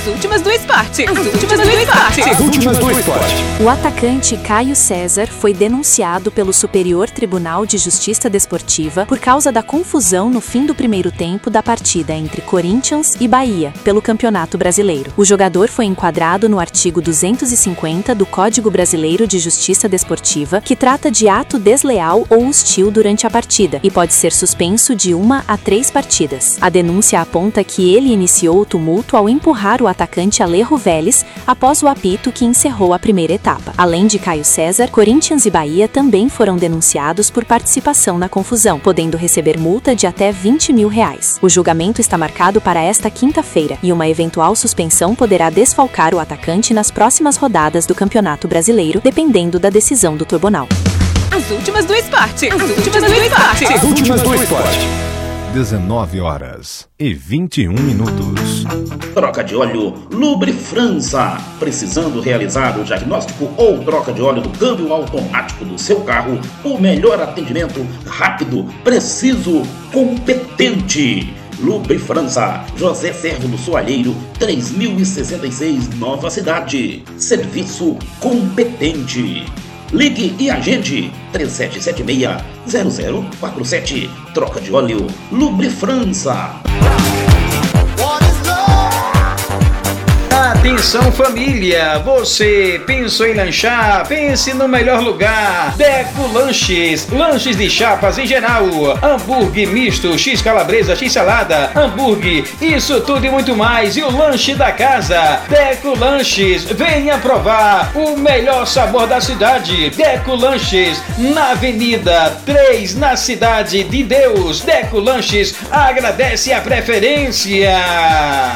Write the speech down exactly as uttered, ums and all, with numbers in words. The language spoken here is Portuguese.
As últimas do esporte. As últimas do esporte. As últimas do esporte. O atacante Caio César foi denunciado pelo Superior Tribunal de Justiça Desportiva por causa da confusão no fim do primeiro tempo da partida entre Corinthians e Bahia, pelo Campeonato Brasileiro. O jogador foi enquadrado no artigo duzentos e cinquenta do Código Brasileiro de Justiça Desportiva, que trata de ato desleal ou hostil durante a partida e pode ser suspenso de uma a três partidas. A denúncia aponta que ele iniciou o tumulto ao empurrar o atacante Alejo Vélez após o apito que encerrou a primeira etapa. Além de Caio César, Corinthians e Bahia também foram denunciados por participação na confusão, podendo receber multa de até vinte mil reais. O julgamento está marcado para esta quinta-feira e uma eventual suspensão poderá desfalcar o atacante nas próximas rodadas do Campeonato Brasileiro, dependendo da decisão do tribunal. As últimas do esporte. As últimas do esporte. As últimas do esporte. dezenove horas e vinte e um minutos. Troca de óleo Lubre França. Precisando realizar o diagnóstico ou troca de óleo do câmbio automático do seu carro? O melhor atendimento, rápido, preciso, competente. Lubre França, José Servo do Soalheiro, três mil e sessenta e seis, Nova Cidade. Serviço competente. Ligue e agende três sete sete seis, zero zero quatro sete. Troca de óleo Lubre França. Atenção família, você pensou em lanchar? Pense no melhor lugar. Deco Lanches, lanches de chapas em geral, hambúrguer misto, x calabresa, x salada, hambúrguer, isso tudo e muito mais. E o lanche da casa, Deco Lanches, venha provar o melhor sabor da cidade. Deco Lanches, na Avenida três, na Cidade de Deus. Deco Lanches agradece a preferência.